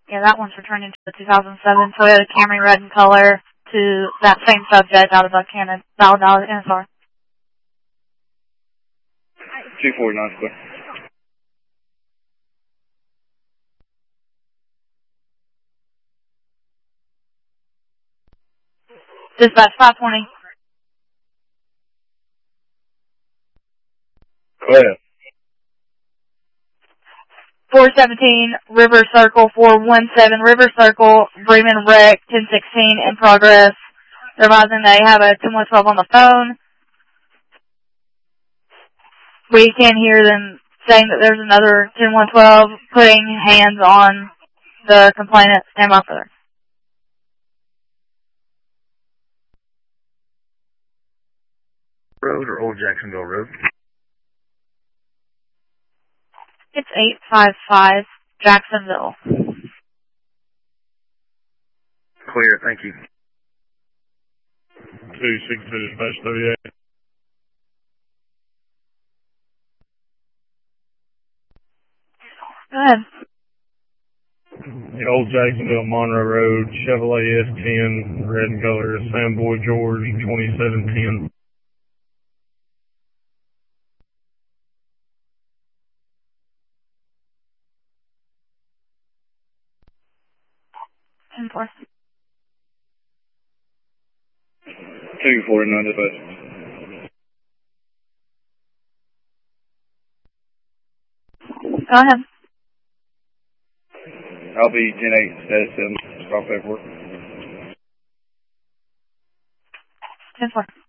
Yeah, that one's returning to the 2007 Toyota Camry red in color to that same subject out of Buchanan, Valdosta, NSR. 249 square. Dispatch 520. Go ahead. 417 River Circle, 417 River Circle, Bremen Wreck, 1016 in progress. They're advising they have a 10112 on the phone. We can hear them saying that there's another 10112 putting hands on the complainant. Stand by for there. Road or Old Jacksonville Road? It's 855 Jacksonville. Clear, thank you. 262-38. Go ahead. The Old Jacksonville Monroe Road, Chevrolet S10, red in color, Samboy George, 2710. Enforce. 249 dispatch. Go ahead. I'll be 10-8, status 7, stop paperwork. 10-4.